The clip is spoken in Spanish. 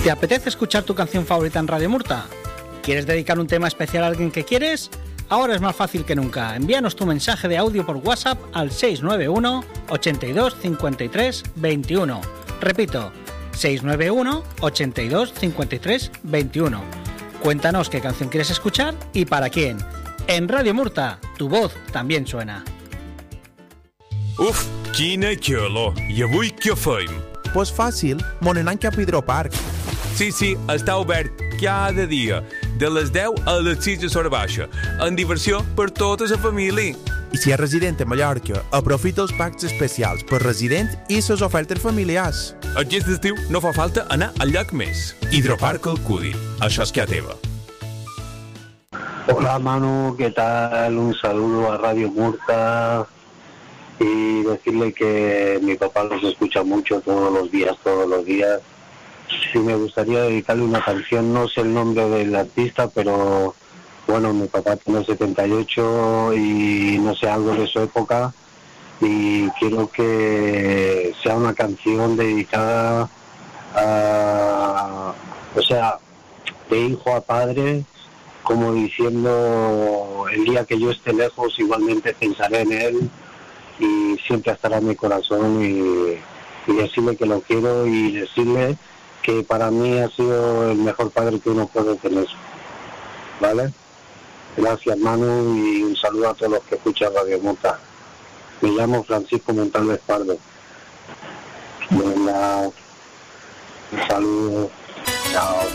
¿Te apetece escuchar tu canción favorita en Radio Murta? ¿Quieres dedicar un tema especial a alguien que quieres? Ahora es más fácil que nunca. Envíanos tu mensaje de audio por WhatsApp al 691 82 53 21. Repito, 691 82 53 21. Cuéntanos qué canción quieres escuchar y para quién. En Radio Murta, tu voz también suena. Uf, quina calor. I avui què fem? Pues fàcil, mon anant cap a Hidroparc. Sí, està obert cada dia, de les 10 a les 6 de l'hora baixa, amb diversió per tota la família. I si és resident a Mallorca, aprofita els packs especials per resident i les ofertes familiars. Aquest estiu no fa falta anar al lloc més. Hidroparc Alcúdia, això és que teva. Hola Manu, ¿qué tal? Un saludo a Radio Murta y decirle que mi papá los escucha mucho todos los días. Y me gustaría dedicarle una canción, no sé el nombre del artista, pero bueno, mi papá tiene 78 y no sé, algo de su época, y quiero que sea una canción dedicada a, o sea, de hijo a padre, como diciendo, el día que yo esté lejos igualmente pensaré en él y siempre estará en mi corazón, y decirle que lo quiero y decirle que para mí ha sido el mejor padre que uno puede tener. ¿Vale? Gracias Manu y un saludo a todos los que escuchan Radio Murta. Me llamo Francisco Montalvo Pardo. Venga, un saludo. Chao.